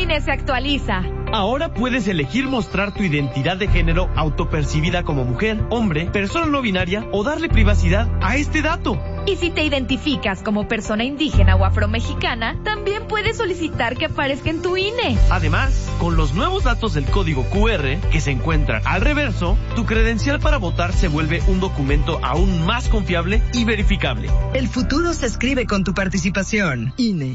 INE se actualiza. Ahora puedes elegir mostrar tu identidad de género autopercibida como mujer, hombre, persona no binaria o darle privacidad a este dato. Y si te identificas como persona indígena o afromexicana, también puedes solicitar que aparezca en tu INE. Además, con los nuevos datos del código QR que se encuentran al reverso, tu credencial para votar se vuelve un documento aún más confiable y verificable. El futuro se escribe con tu participación. INE.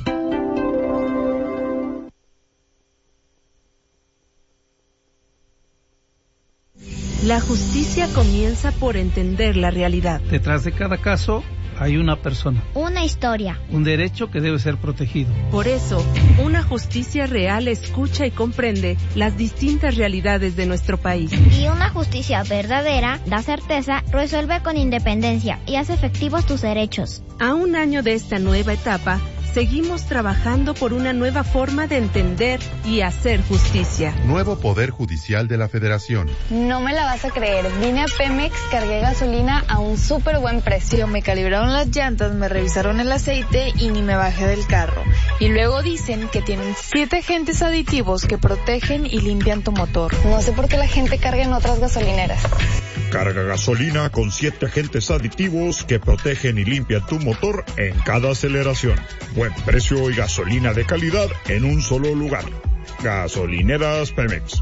La justicia comienza por entender la realidad. Detrás de cada caso hay una persona. Una historia. Un derecho que debe ser protegido. Por eso, una justicia real escucha y comprende las distintas realidades de nuestro país. Y una justicia verdadera da certeza, resuelve con independencia y hace efectivos tus derechos. A un año de esta nueva etapa, seguimos trabajando por una nueva forma de entender y hacer justicia. Nuevo Poder Judicial de la Federación. No me la vas a creer. Vine a Pemex, cargué gasolina a un súper buen precio. Me calibraron las llantas, me revisaron el aceite y ni me bajé del carro. Y luego dicen que tienen 7 agentes aditivos que protegen y limpian tu motor. No sé por qué la gente carga en otras gasolineras. Carga gasolina con 7 agentes aditivos que protegen y limpian tu motor en cada aceleración. Buen precio y gasolina de calidad en un solo lugar. Gasolineras Pemex.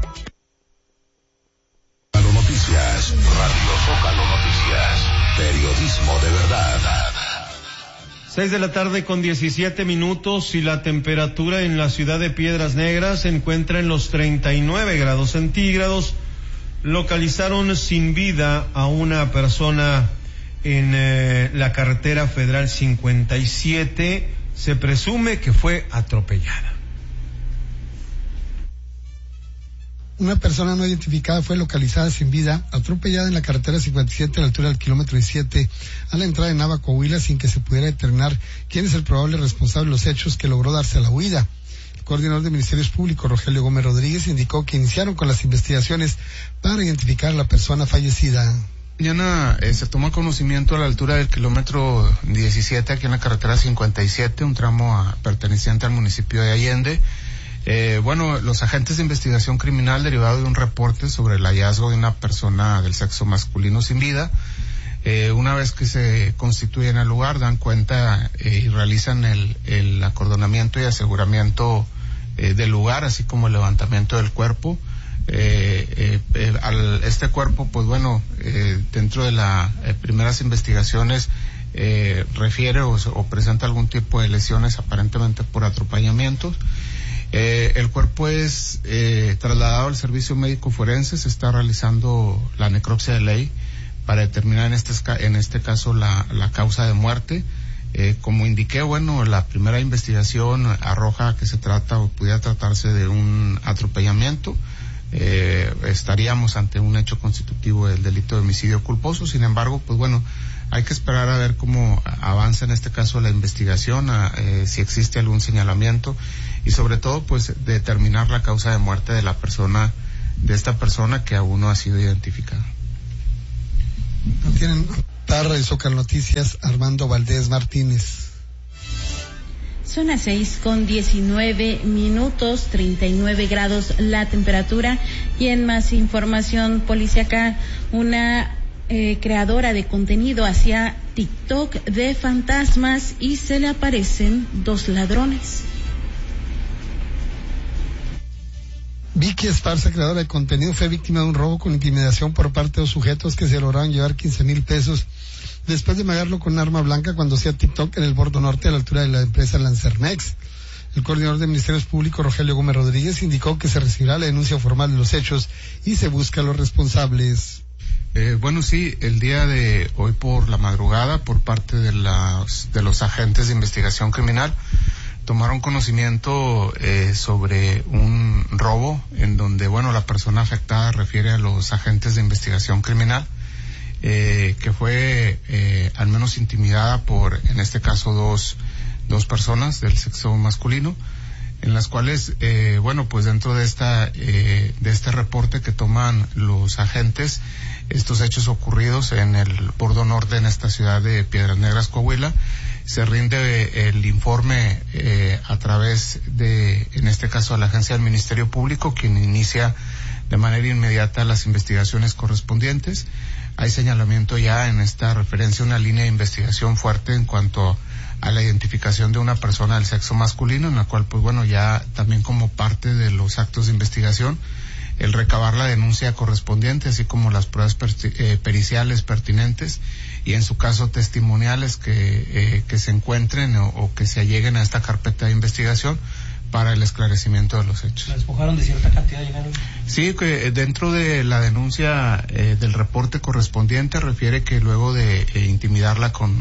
Zócalo Noticias, Radio Zócalo Noticias, periodismo de verdad. 6:17 p.m. y la temperatura en la ciudad de Piedras Negras se encuentra en los 39 grados centígrados. Localizaron sin vida a una persona en la carretera federal 57. Se presume que fue atropellada. Una persona no identificada fue localizada sin vida, atropellada en la carretera 57 a la altura del kilómetro 17 a la entrada de Nava, Coahuila, sin que se pudiera determinar quién es el probable responsable de los hechos que logró darse a la huida. El coordinador de Ministerios Públicos, Rogelio Gómez Rodríguez, indicó que iniciaron con las investigaciones para identificar a la persona fallecida. Mañana se tomó conocimiento a la altura del kilómetro 17, aquí en la carretera 57, un tramo perteneciente al municipio de Allende. Los agentes de investigación criminal, derivado de un reporte sobre el hallazgo de una persona del sexo masculino sin vida, una vez que se constituyen el lugar, dan cuenta y realizan el acordonamiento y aseguramiento del lugar, así como el levantamiento del cuerpo. Este cuerpo, dentro de las primeras investigaciones, refiere o presenta algún tipo de lesiones aparentemente por atropellamientos. El cuerpo es trasladado al servicio médico forense, se está realizando la necropsia de ley para determinar en este caso la causa de muerte. Como indiqué, la primera investigación arroja que se trata o pudiera tratarse de un atropellamiento. Estaríamos ante un hecho constitutivo del delito de homicidio culposo. Sin embargo, hay que esperar a ver cómo avanza en este caso la investigación, si existe algún señalamiento y sobre todo determinar la causa de muerte de esta persona que aún no ha sido identificada. Tienen tarde Zócalo Noticias, Armando Valdés Martínez. Son las 6:19 p.m, 39 grados la temperatura. Y en más información policíaca, una creadora de contenido hacía TikTok de fantasmas y se le aparecen 2 ladrones. Vicky Esparza, creadora de contenido, fue víctima de un robo con intimidación por parte de 2 sujetos que se lograron llevar 15,000 pesos después de amagarlo con un arma blanca cuando hacía TikTok en el Bordo Norte a la altura de la empresa Lancernex. El coordinador de Ministerios Públicos, Rogelio Gómez Rodríguez, indicó que se recibirá la denuncia formal de los hechos y se busca a los responsables. El día de hoy por la madrugada, por parte de los agentes de investigación criminal, tomaron conocimiento sobre un robo en donde, la persona afectada refiere a los agentes de investigación criminal, que fue al menos intimidada por, en este caso, dos personas del sexo masculino. en las cuales, bueno, pues dentro de este reporte que toman los agentes, estos hechos ocurridos en el bordo norte en esta ciudad de Piedras Negras, Coahuila, se rinde el informe a través de, en este caso, a la agencia del Ministerio Público, quien inicia de manera inmediata las investigaciones correspondientes. Hay señalamiento ya en esta referencia, una línea de investigación fuerte en cuanto a la identificación de una persona del sexo masculino, en la cual, pues bueno, ya también como parte de los actos de investigación, el recabar la denuncia correspondiente, así como las pruebas periciales pertinentes y en su caso testimoniales que se encuentren o que se alleguen a esta carpeta de investigación para el esclarecimiento de los hechos. ¿La despojaron de cierta cantidad de dinero? Sí, que dentro de la denuncia del reporte correspondiente refiere que luego de intimidarla con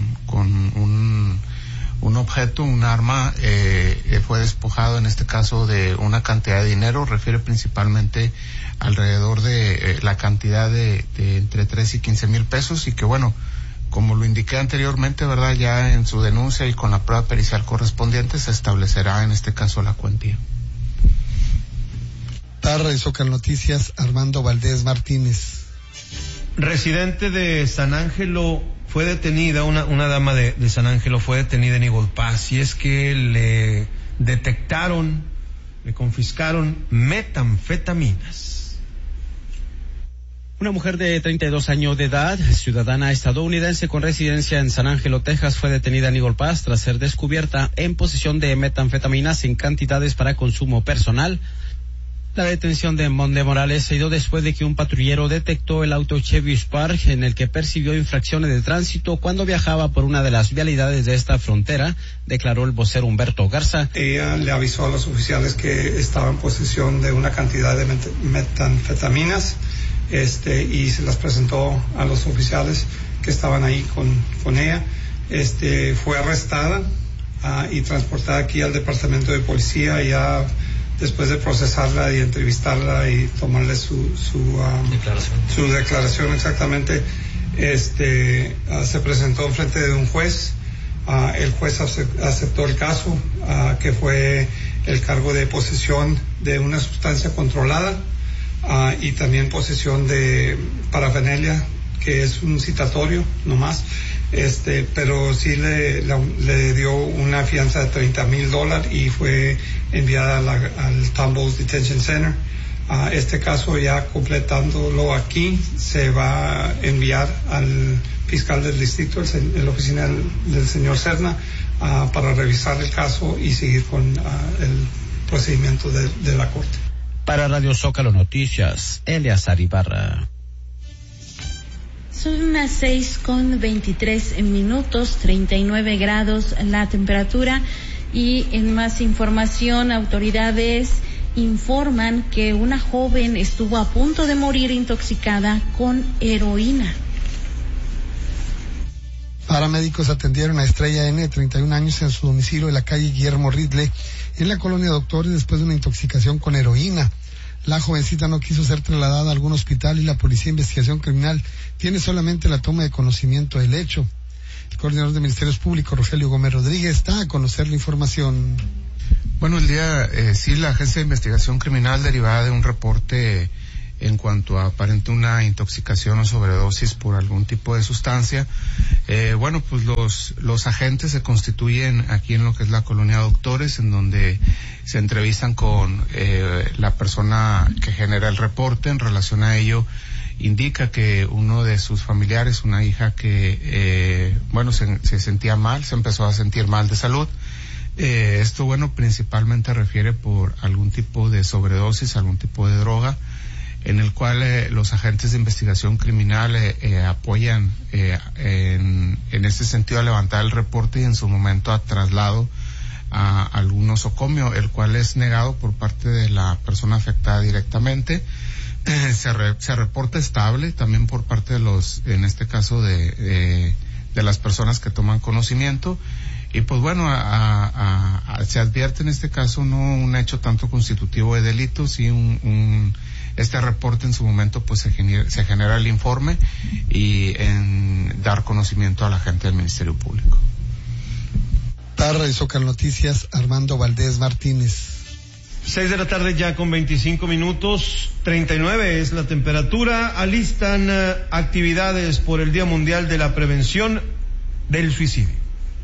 un objeto, un arma, fue despojado en este caso de una cantidad de dinero, refiere principalmente alrededor de la cantidad de entre 3 y 15 mil pesos, y que bueno, como lo indiqué anteriormente, ¿verdad? Ya en su denuncia y con la prueba pericial correspondiente se establecerá en este caso la cuantía. Parra y Zócalo Noticias, Armando Valdés Martínez. Residente de San Ángelo fue detenida, una dama de San Ángelo fue detenida en Eagle Pass, y es que le detectaron, le confiscaron metanfetaminas. Una mujer de 32 años de edad, ciudadana estadounidense con residencia en San Ángelo, Texas, fue detenida en Eagle Pass tras ser descubierta en posesión de metanfetaminas en cantidades para consumo personal. La detención de Monde Morales se dio después de que un patrullero detectó el auto Chevy Spark en el que percibió infracciones de tránsito cuando viajaba por una de las vialidades de esta frontera, declaró el vocero Humberto Garza. Ella le avisó a los oficiales que estaba en posesión de una cantidad de metanfetaminas, y se las presentó a los oficiales que estaban ahí con ella. Fue arrestada y transportada aquí al departamento de policía, ya después de procesarla y entrevistarla y tomarle su declaración exactamente. Se presentó en frente de un juez. El juez aceptó el caso, que fue el cargo de posesión de una sustancia controlada, y también posesión de parafernalia, que es un citatorio nomás, pero sí le dio una fianza de $30,000 y fue enviada al Tomball's Detention Center. Este caso, ya completándolo aquí, se va a enviar al fiscal del distrito, en la oficina del señor Serna, para revisar el caso y seguir con el procedimiento de la corte. Para Radio Zócalo Noticias, Eleazar Ibarra. Son las 6:23, 39 grados la temperatura. Y en más información, autoridades informan que una joven estuvo a punto de morir intoxicada con heroína. Paramédicos atendieron a Estrella N, de 31 años, en su domicilio de la calle Guillermo Ridley, en la colonia Doctores, después de una intoxicación con heroína. La jovencita no quiso ser trasladada a algún hospital y la Policía de Investigación Criminal tiene solamente la toma de conocimiento del hecho. El coordinador de Ministerios Públicos, Rogelio Gómez Rodríguez, está a conocer la información. Bueno, el día, sí, la Agencia de Investigación Criminal, derivada de un reporte en cuanto a aparente una intoxicación o sobredosis por algún tipo de sustancia, bueno, pues los agentes se constituyen aquí en lo que es la colonia Doctores, en donde se entrevistan con la persona que genera el reporte. En relación a ello, indica que uno de sus familiares, una hija que, bueno, se sentía mal, se empezó a sentir mal de salud. Esto, bueno, principalmente refiere por algún tipo de sobredosis, algún tipo de droga, en el cual los agentes de investigación criminal apoyan en este sentido a levantar el reporte y en su momento a traslado a algún nosocomio, el cual es negado por parte de la persona afectada directamente. Se reporta estable también por parte de los, en este caso de las personas que toman conocimiento. Y pues bueno, se advierte en este caso no un hecho tanto constitutivo de delito, sí este reporte en su momento pues se genera el informe y en dar conocimiento a la gente del Ministerio Público. Para Radio Zócalo Noticias, Armando Valdés Martínez. 6 de la tarde ya con 25 minutos, 39 es la temperatura. Alistan actividades por el Día Mundial de la Prevención del Suicidio.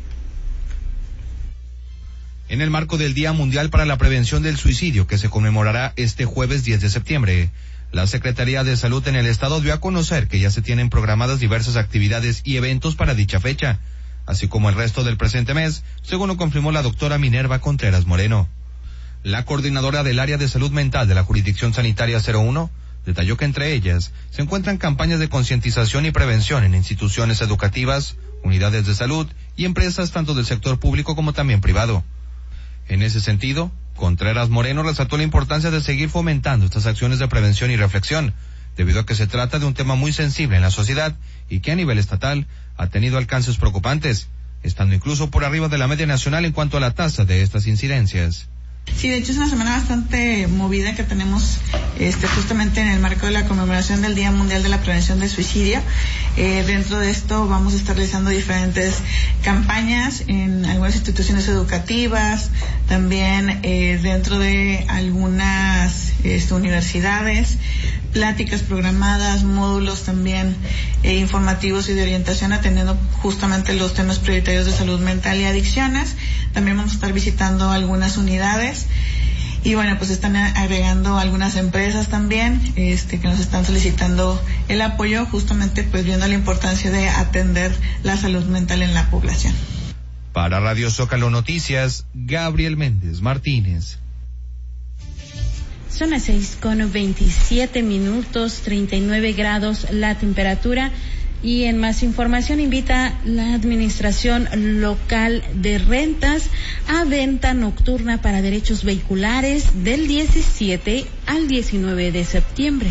En el marco del Día Mundial para la Prevención del Suicidio, que se conmemorará este jueves 10 de septiembre, la Secretaría de Salud en el Estado dio a conocer que ya se tienen programadas diversas actividades y eventos para dicha fecha, así como el resto del presente mes, según lo confirmó la doctora Minerva Contreras Moreno. La coordinadora del área de salud mental de la Jurisdicción Sanitaria 01 detalló que entre ellas se encuentran campañas de concientización y prevención en instituciones educativas, unidades de salud y empresas tanto del sector público como también privado. En ese sentido, Contreras Moreno resaltó la importancia de seguir fomentando estas acciones de prevención y reflexión, debido a que se trata de un tema muy sensible en la sociedad y que a nivel estatal ha tenido alcances preocupantes, estando incluso por arriba de la media nacional en cuanto a la tasa de estas incidencias. Sí, de hecho es una semana bastante movida que tenemos justamente en el marco de la conmemoración del Día Mundial de la Prevención del Suicidio. Dentro de esto vamos a estar realizando diferentes campañas en algunas instituciones educativas, también dentro de algunas universidades, pláticas programadas, módulos también informativos y de orientación atendiendo justamente los temas prioritarios de salud mental y adicciones. También vamos a estar visitando algunas unidades y bueno, pues están agregando algunas empresas también que nos están solicitando el apoyo, justamente pues viendo la importancia de atender la salud mental en la población. Para Radio Zócalo Noticias, Gabriel Méndez Martínez. Son las 6:27 minutos, 39 grados la temperatura. Y en más información invita la Administración Local de Rentas a venta nocturna para derechos vehiculares del 17 al 19 de septiembre.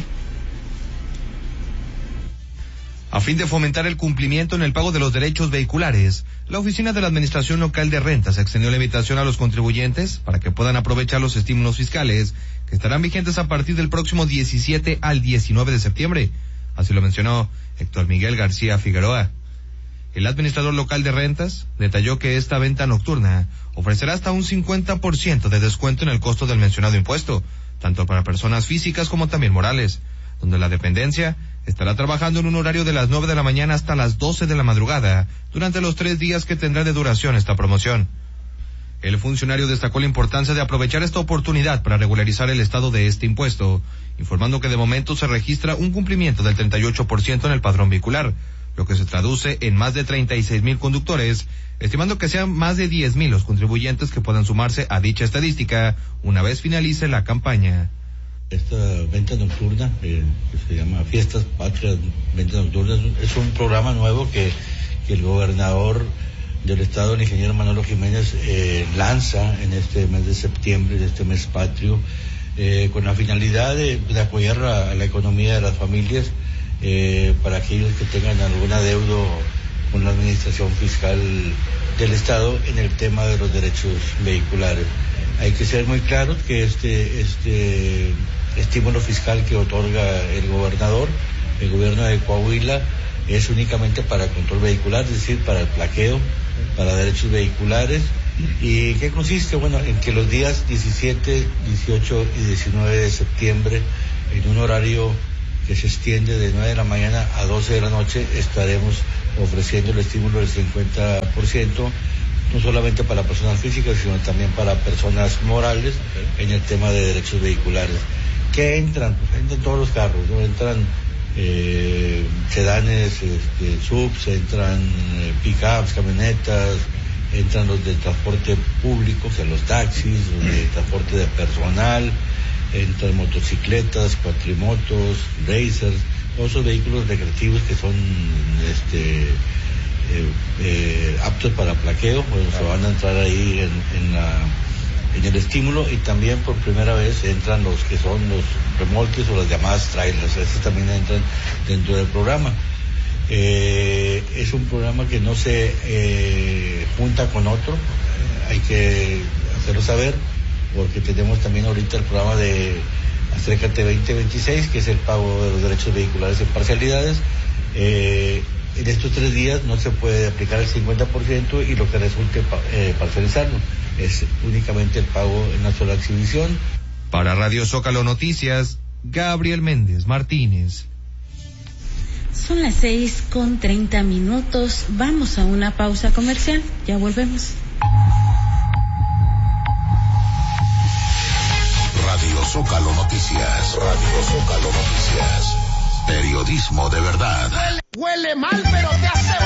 A fin de fomentar el cumplimiento en el pago de los derechos vehiculares, la Oficina de la Administración Local de Rentas extendió la invitación a los contribuyentes para que puedan aprovechar los estímulos fiscales que estarán vigentes a partir del próximo 17 al 19 de septiembre. Así lo mencionó Héctor Miguel García Figueroa. El administrador local de rentas detalló que esta venta nocturna ofrecerá hasta un 50% de descuento en el costo del mencionado impuesto, tanto para personas físicas como también morales, donde la dependencia estará trabajando en un horario de las 9 de la mañana hasta las 12 de la madrugada, durante los 3 días que tendrá de duración esta promoción. El funcionario destacó la importancia de aprovechar esta oportunidad para regularizar el estado de este impuesto, informando que de momento se registra un cumplimiento del 38% en el padrón vehicular, lo que se traduce en más de 36,000 conductores, estimando que sean más de 10,000 los contribuyentes que puedan sumarse a dicha estadística una vez finalice la campaña. Esta venta nocturna, que se llama Fiestas Patrias Venta Nocturna, es un programa nuevo que el gobernador del estado, el ingeniero Manolo Jiménez, lanza en este mes de septiembre, de este mes patrio, con la finalidad de apoyar a la economía de las familias, para aquellos que tengan algún adeudo con la administración fiscal del estado en el tema de los derechos vehiculares. Hay que ser muy claros que este estímulo fiscal que otorga el gobernador, el gobierno de Coahuila, es únicamente para control vehicular, es decir, para el plaqueo, para derechos vehiculares. ¿Y qué consiste? Bueno, en que los días 17, 18 y 19 de septiembre, en un horario que se extiende de 9 de la mañana a 12 de la noche, estaremos ofreciendo el estímulo del 50%, no solamente para personas físicas, sino también para personas morales, en el tema de derechos vehiculares. ¿Qué entran? Pues entran todos los carros, ¿no? Entran sedanes, subs, entran pickups, camionetas, entran los de transporte público, o sea, los taxis, los de transporte de personal, entran motocicletas, cuatrimotos, racers, todos esos vehículos recreativos que son aptos para plaqueo. Bueno, se van a entrar ahí en el estímulo, y también por primera vez entran los que son los remolques o las llamadas trailers, estos también entran dentro del programa. Es un programa que no se junta con otro, hay que hacerlo saber, porque tenemos también ahorita el programa de Acércate 2026, que es el pago de los derechos vehiculares en parcialidades. En estos 3 días no se puede aplicar el 50% y lo que resulte parcializarlo. Es únicamente el pago en una sola exhibición. Para Radio Zócalo Noticias, Gabriel Méndez Martínez. Son las 6:30. Vamos a una pausa comercial. Ya volvemos. Radio Zócalo Noticias. Radio Zócalo Noticias. Periodismo de verdad. Huele mal, pero te hace